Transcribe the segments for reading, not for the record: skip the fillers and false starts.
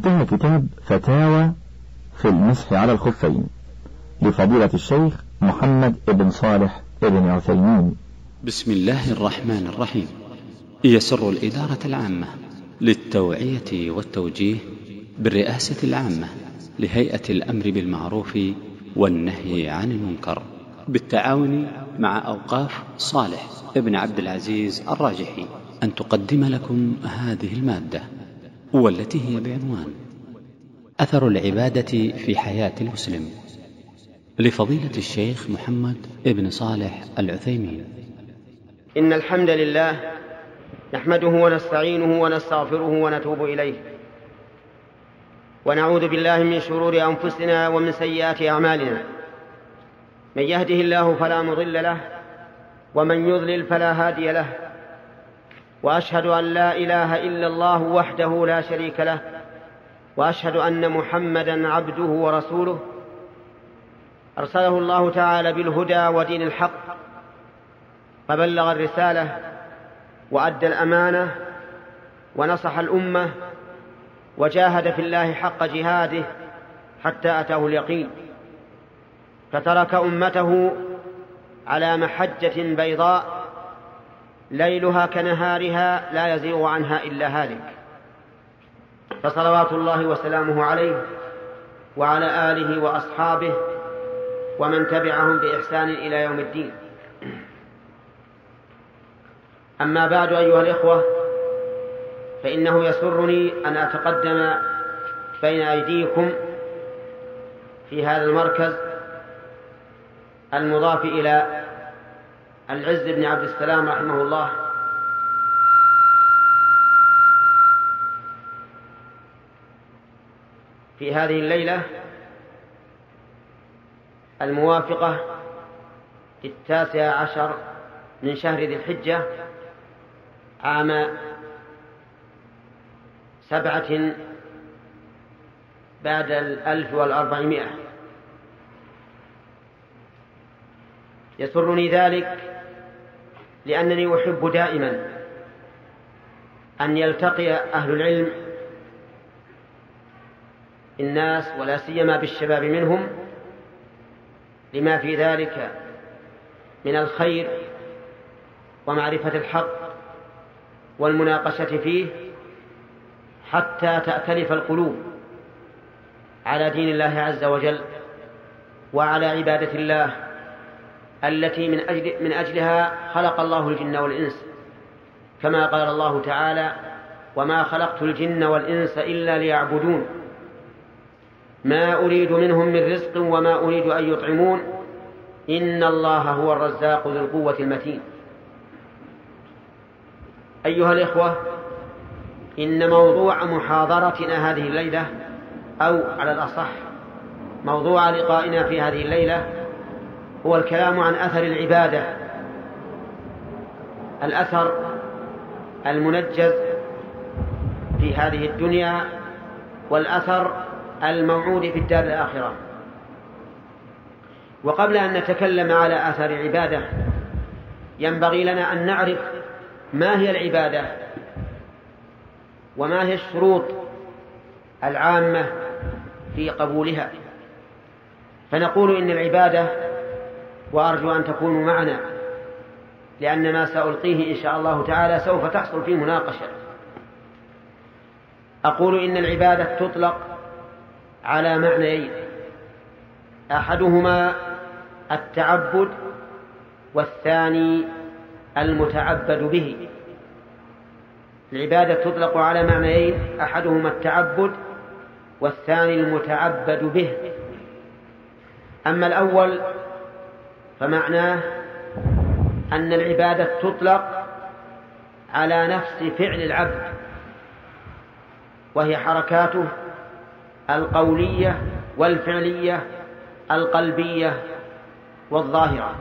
انتهى كتاب فتاوى في المسح على الخفين لفضيلة الشيخ محمد بن صالح بن عثيمين. بسم الله الرحمن الرحيم. يسر الإدارة العامة للتوعية والتوجيه بالرئاسة العامة لهيئة الأمر بالمعروف والنهي عن المنكر بالتعاون مع أوقاف صالح ابن عبد العزيز الراجحي أن تقدم لكم هذه المادة، والتي هي بعنوان أثر العبادة في حياة المسلم، لفضيلة الشيخ محمد بن صالح العثيمين. إن الحمد لله نحمده ونستعينه ونستغفره ونتوب إليه، ونعوذ بالله من شرور أنفسنا ومن سيئات أعمالنا. من يهده الله فلا مضل له، ومن يضلل فلا هادي له، وأشهد أن لا إله إلا الله وحده لا شريك له، وأشهد أن محمدًا عبده ورسوله أرسله الله تعالى بالهدى ودين الحق، فبلغ الرسالة وأدى الأمانة ونصح الأمة وجاهد في الله حق جهاده حتى أتاه اليقين، فترك أمته على محجة بيضاء ليلها كنهارها لا يزيغ عنها إلا هالك، فصلوات الله وسلامه عليه وعلى آله وأصحابه ومن تبعهم بإحسان إلى يوم الدين. أما بعد أيها الإخوة، فإنه يسرني أن أتقدم بين أيديكم في هذا المركز المضاف إلى العز بن عبد السلام رحمه الله، في هذه الليلة الموافقة 19 من شهر ذي الحجة عام 7 بعد 1400. يسرني ذلك لأنني أحب دائما أن يلتقي أهل العلم الناس، ولا سيما بالشباب منهم، لما في ذلك من الخير ومعرفة الحق والمناقشة فيه، حتى تأتلف القلوب على دين الله عز وجل وعلى عبادة الله التي من أجلها خلق الله الجن والإنس، كما قال الله تعالى: وما خلقت الجن والإنس إلا ليعبدون ما أريد منهم من رزق وما أريد أن يطعمون إن الله هو الرزاق ذو القوة المتين. أيها الإخوة، إن موضوع محاضرتنا هذه الليلة، أو على الأصح موضوع لقائنا في هذه الليلة، هو الكلام عن أثر العبادة، الأثر المنجز في هذه الدنيا والأثر الموعود في الدار الآخرة. وقبل أن نتكلم على أثر العبادة، ينبغي لنا أن نعرف ما هي العبادة وما هي الشروط العامة في قبولها. فنقول إن العبادة، وأرجو أن تكونوا معنا لأن ما سألقيه إن شاء الله تعالى سوف تحصل فيه مناقشة، أقول إن العبادة تطلق على معنيين: أحدهما التعبد، والثاني المتعبد به. العبادة تطلق على معنيين: أحدهما التعبد والثاني المتعبد به. أما الأول فمعناه أن العبادة تطلق على نفس فعل العبد، وهي حركاته القولية والفعلية القلبية والظاهرة.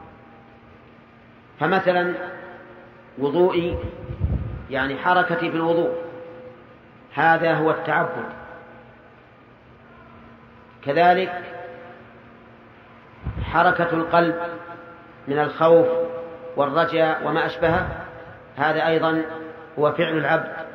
فمثلا وضوئي، يعني حركتي في الوضوء، هذا هو التعبد. كذلك حركة القلب من الخوف والرجاء وما أشبهه، هذا أيضا هو فعل العبد.